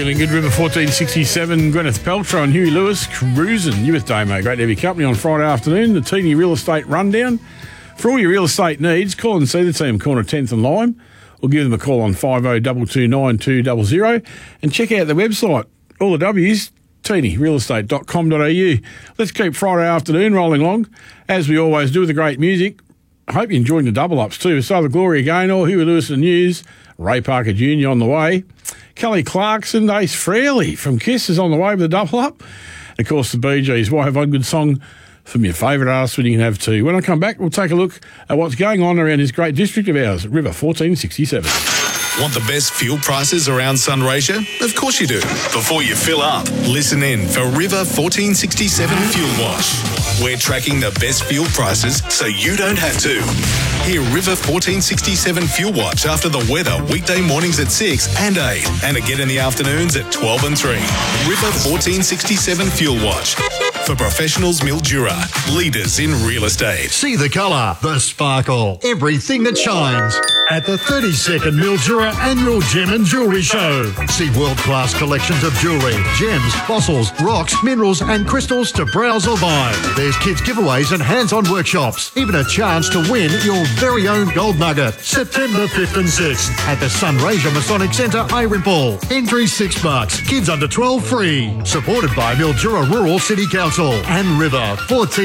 Feeling good, River 1467, Gwyneth Paltrow and Huey Lewis cruising. You with Damo. Great to have your company on Friday afternoon. The Teeny Real Estate Rundown. For all your real estate needs, call and see the team, corner 10th and Lime, or give them a call on 50229200 and check out the website, all the W's, teenyrealestate.com.au. Let's keep Friday afternoon rolling along, as we always do with the great music. I hope you're enjoying the double-ups too. So the Gloria Gaynor, Huey Lewis and News, Ray Parker Jr. on the way. Kelly Clarkson, Ace Frehley from Kiss is on the way with a double-up. And of course, the Bee Gees. Why have one good song from your favourite artist when you can have two? When I come back, we'll take a look at what's going on around this great district of ours, River 1467. Want the best fuel prices around Sunraysia? Of course you do. Before you fill up, listen in for River 1467 Fuel Wash. We're tracking the best fuel prices so you don't have to. Hear River 1467 Fuel Watch after the weather weekday mornings at 6 and 8 and again in the afternoons at 12 and 3. River 1467 Fuel Watch. For professionals, Mildura, leaders in real estate. See the colour, the sparkle, everything that shines at the 32nd Mildura Annual Gem and Jewellery Show. See world-class collections of jewellery, gems, fossils, rocks, minerals and crystals to browse or buy. There's kids giveaways and hands-on workshops. Even a chance to win your very own gold nugget. September 5th and 6th at the Sunraysia Masonic Centre, Ayrwimple. Entry $6. Kids under 12 free. Supported by Mildura Rural City Council and River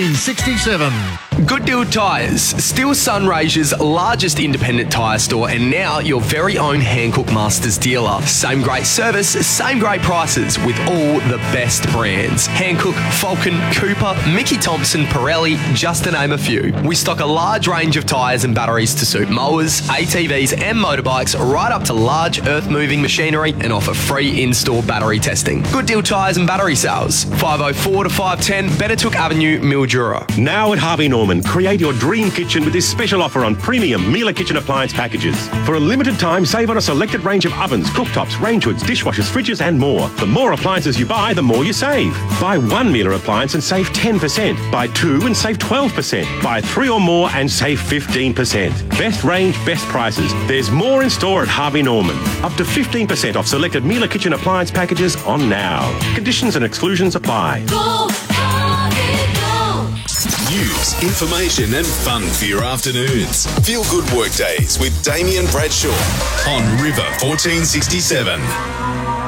1467. Good Deal Tyres, still Sunraysia's largest independent tyre store and now your very own Hancock Masters dealer. Same great service, same great prices with all the best brands. Hancock, Falcon, Cooper, Mickey Thompson, Pirelli, just to name a few. We stock a large range of tyres and batteries to suit mowers, ATVs and motorbikes right up to large earth-moving machinery and offer free in-store battery testing. Good Deal Tyres and Battery Sales, 504 to 510 Bettertook Avenue, Mildura. Now at Harvey Norman, create your dream kitchen with this special offer on premium Miele kitchen appliance packages. For a limited time, save on a selected range of ovens, cooktops, range hoods, dishwashers, fridges and more. The more appliances you buy, the more you save. Buy one Miele appliance and save 10%. Buy two and save 12%. Buy three or more and save 15%. Best range, best prices. There's more in store at Harvey Norman. Up to 15% off selected Miele kitchen appliance packages on now. Conditions and exclusions apply. News, information and fun for your afternoons. Feel good work days with Damien Bradshaw on River 1467.